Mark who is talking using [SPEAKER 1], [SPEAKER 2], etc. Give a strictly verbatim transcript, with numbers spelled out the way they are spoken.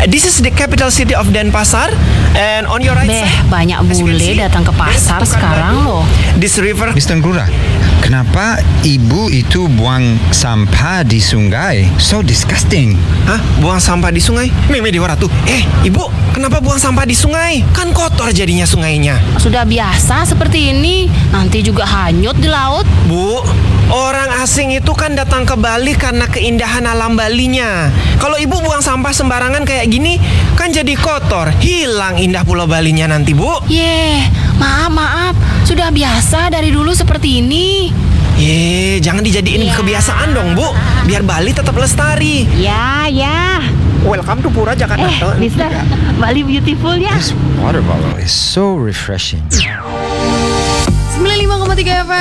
[SPEAKER 1] This is the capital city of Denpasar, and on your right
[SPEAKER 2] Beh,
[SPEAKER 1] side,
[SPEAKER 2] banyak
[SPEAKER 1] as you can
[SPEAKER 2] bule
[SPEAKER 1] see,
[SPEAKER 2] datang ke
[SPEAKER 1] there's
[SPEAKER 2] pasar
[SPEAKER 1] tukang
[SPEAKER 2] sekarang
[SPEAKER 1] baju.
[SPEAKER 2] loh.
[SPEAKER 1] This river.
[SPEAKER 3] mister Ngurah, kenapa ibu itu buang sampah di sungai? So disgusting.
[SPEAKER 1] Hah? Buang sampah di sungai? Meme di tuh. Eh, ibu, kenapa buang sampah di sungai? Kan kotor jadinya sungainya.
[SPEAKER 2] Sudah biasa seperti ini, nanti juga hanyut di laut.
[SPEAKER 1] Bu, orang asing itu kan datang ke Bali karena keindahan alam Balinya. Kalau ibu buang sampah sembarangan kayak gini, kan jadi kotor. Hilang indah pulau Balinya nanti, Bu.
[SPEAKER 2] Yeh, maaf maaf, sudah biasa dari dulu seperti ini.
[SPEAKER 1] Ye, jangan dijadiin
[SPEAKER 2] Ya.
[SPEAKER 1] kebiasaan dong, Bu. Biar Bali tetap lestari.
[SPEAKER 2] Ya ya.
[SPEAKER 1] Welcome to Pura Jakarta.
[SPEAKER 2] Eh, Mister, Bali beautiful ya.
[SPEAKER 3] This water bottle is so refreshing.
[SPEAKER 4] sembilan puluh lima koma tiga F M